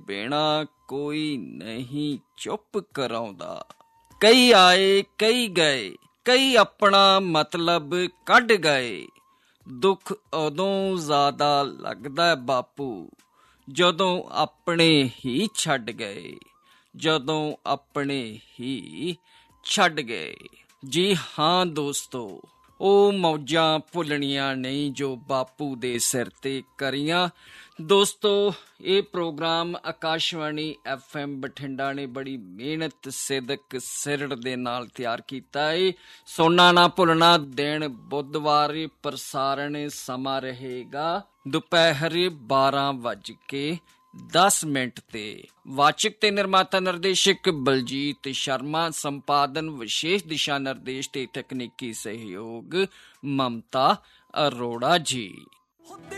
ਬਿਨਾ ਕੋਈ ਨਹੀਂ ਚੁੱਪ ਕਰਾਉਂਦਾ। ਕਈ ਆਏ ਕਈ ਗਏ, ਕਈ ਆਪਣਾ ਮਤਲਬ ਕੱਢ ਗਏ। ਦੁੱਖ ਉਦੋਂ ਜ਼ਿਆਦਾ ਲੱਗਦਾ ਬਾਪੂ ਜਦੋਂ ਆਪਣੇ ਹੀ ਛੱਡ ਗਏ, ਜਦੋਂ ਆਪਣੇ ਹੀ ਛੱਡ ਗਏ। ਜੀ ਹਾਂ ਦੋਸਤੋ, ਉਹ ਮੌਜਾਂ ਭੁੱਲਣੀਆਂ ਨਹੀਂ ਜੋ ਬਾਪੂ ਦੇ ਸਿਰ 'ਤੇ ਕਰੀਆਂ। ਦੋਸਤੋ, ਇਹ ਪ੍ਰੋਗਰਾਮ ਆਕਾਸ਼ਵਾਣੀ FM ਬਠਿੰਡਾ ਨੇ ਬੜੀ ਮਿਹਨਤ ਸਿਦਕ ਸਿਰੜ ਦੇ ਨਾਲ ਤਿਆਰ ਕੀਤਾ ਏ। ਸੁਣਨਾ ਨਾ ਭੁੱਲਣਾ। ਦਿਨ ਬੁੱਧਵਾਰ ਪ੍ਰਸਾਰਣ ਸਮਾਂ ਰਹੇਗਾ ਦੁਪਹਿਰ 12:10 ਤੇ। ਵਾਚਕ ਤੇ ਨਿਰਮਾਤਾ ਨਿਰਦੇਸ਼ਕ ਬਲਜੀਤ ਸ਼ਰਮਾ, ਸੰਪਾਦਨ ਵਿਸ਼ੇਸ਼ ਦਿਸ਼ਾ ਨਿਰਦੇਸ਼ ਤੇ ਤਕਨੀਕੀ ਸਹਿਯੋਗ ਮਮਤਾ ਅਰੋੜਾ ਜੀ।